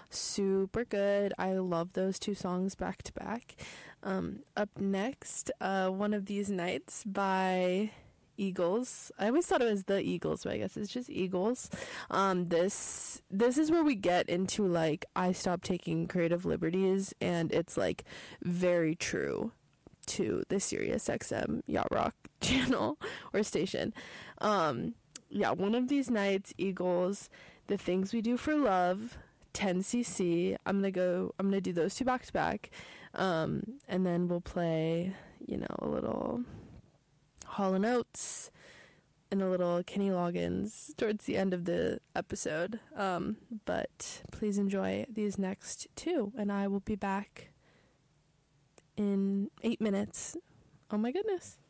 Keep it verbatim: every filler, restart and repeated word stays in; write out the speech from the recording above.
super good. I love those two songs back to back. Um, up next, uh, One of These Nights by Eagles. I always thought it was the Eagles, but I guess it's just Eagles. Um, this this is where we get into like I stopped taking creative liberties, and it's like very true to the Sirius X M Yacht Rock channel or station. Um, yeah, One of These Nights, Eagles, The Things We Do for Love, ten C C. I'm gonna go. I'm gonna do those two back to back, um, and then we'll play, you know, a little Hall and Oates and a little Kenny Loggins towards the end of the episode. Um, but please enjoy these next two, and I will be back in eight minutes. Oh my goodness.